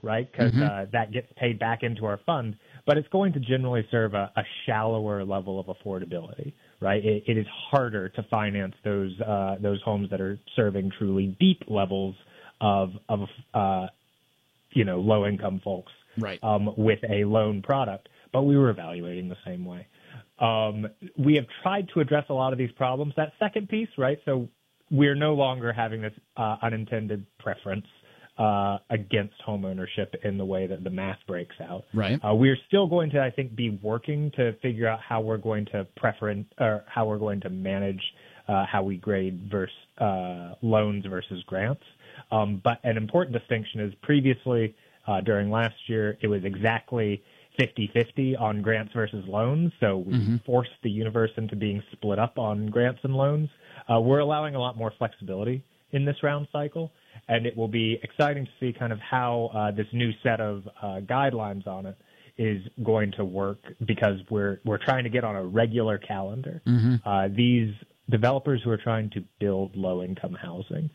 right? Because that gets paid back into our fund, but it's going to generally serve a shallower level of affordability, right? It is harder to finance those homes that are serving truly deep levels of low income folks, right? With a loan product. But we were evaluating the same way. We have tried to address a lot of these problems. That second piece, right? So we're no longer having this unintended preference against homeownership in the way that the math breaks out. Right. We're still going to, I think, be working to figure out how we're going to manage how we grade loans versus grants. But an important distinction is previously, during last year, it was exactly 50-50 on grants versus loans. So we forced the universe into being split up on grants and loans. We're allowing a lot more flexibility in this round cycle, and it will be exciting to see kind of how this new set of guidelines on it is going to work, because we're trying to get on a regular calendar. These developers who are trying to build low-income housing,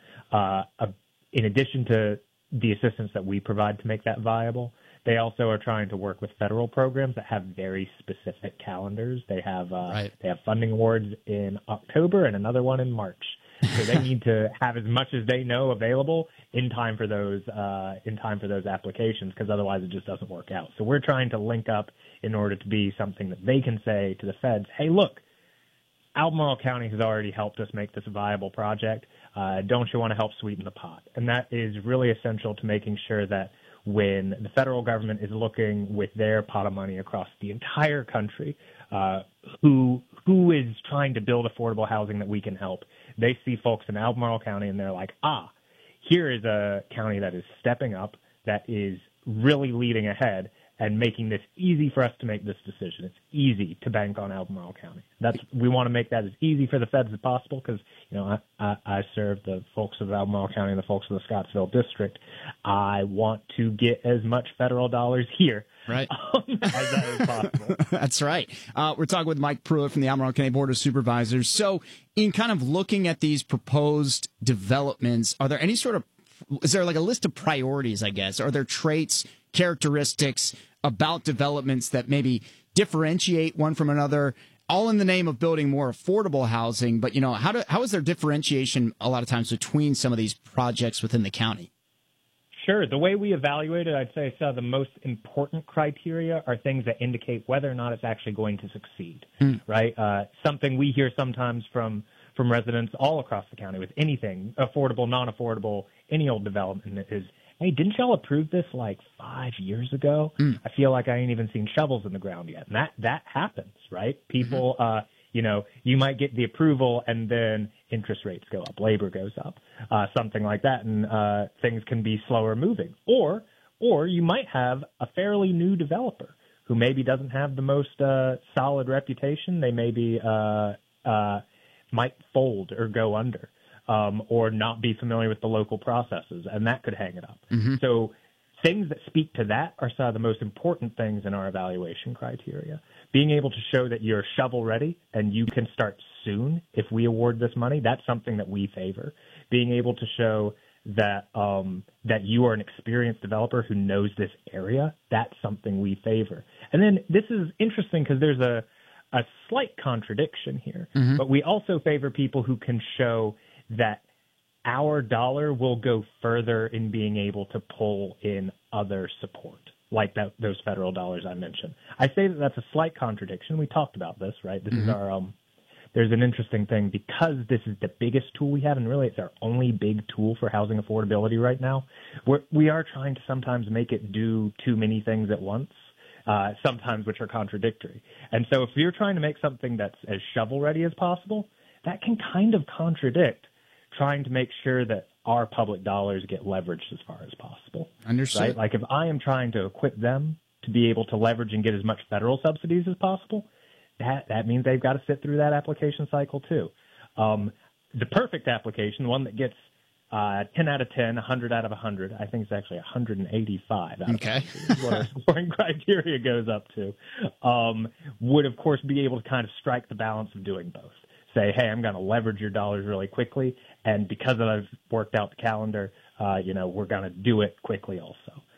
in addition to the assistance that we provide to make that viable, they also are trying to work with federal programs that have very specific calendars. They have funding awards in October and another one in March. So they need to have as much as they know available in time for those applications, because otherwise it just doesn't work out. So we're trying to link up in order to be something that they can say to the feds, hey, look, Albemarle County has already helped us make this a viable project. Don't you want to help sweeten the pot? And that is really essential to making sure that when the federal government is looking with their pot of money across the entire country, who is trying to build affordable housing that we can help, they see folks in Albemarle County and they're like, here is a county that is stepping up, that is really leading ahead and making this easy for us to make this decision. It's easy to bank on Albemarle County. We want to make that as easy for the feds as possible, because I serve the folks of Albemarle County and the folks of the Scottsville district. I want to get as much federal dollars here, right, as that is possible. That's right. We're talking with Mike Pruitt from the Albemarle County Board of Supervisors. So, in kind of looking at these proposed developments, is there like a list of priorities, I guess? Are there traits, characteristics about developments that maybe differentiate one from another, all in the name of building more affordable housing? But, how is there differentiation a lot of times between some of these projects within the county? Sure. The way we evaluate it, I'd say the most important criteria are things that indicate whether or not it's actually going to succeed, right? Something we hear sometimes from residents all across the county with anything, affordable, non-affordable, any old development, is, hey, didn't y'all approve this like 5 years ago? I feel like I ain't even seen shovels in the ground yet. And that happens, right? People, you might get the approval and then interest rates go up, labor goes up, something like that, and things can be slower moving. Or you might have a fairly new developer who maybe doesn't have the most solid reputation. They maybe might fold or go under. Or not be familiar with the local processes, and that could hang it up. So things that speak to that are some of the most important things in our evaluation criteria. Being able to show that you're shovel ready and you can start soon if we award this money, that's something that we favor. Being able to show that that you are an experienced developer who knows this area, that's something we favor. And then this is interesting because there's a slight contradiction here, but we also favor people who can show that our dollar will go further in being able to pull in other support, like those federal dollars I mentioned. I say that that's a slight contradiction. We talked about this, right? This is our there's an interesting thing, because this is the biggest tool we have, and really it's our only big tool for housing affordability right now. We are trying to sometimes make it do too many things at once, sometimes which are contradictory. And so if you're trying to make something that's as shovel-ready as possible, that can kind of contradict trying to make sure that our public dollars get leveraged as far as possible. Understood. Right? Like if I am trying to equip them to be able to leverage and get as much federal subsidies as possible, that means they've got to sit through that application cycle too. The perfect application, the one that gets 10 out of 10, 100 out of 100, I think it's actually 185 out of 100 is what our scoring criteria goes up to, would of course be able to kind of strike the balance of doing both. Say, hey, I'm going to leverage your dollars really quickly, and because I've worked out the calendar, we're going to do it quickly also.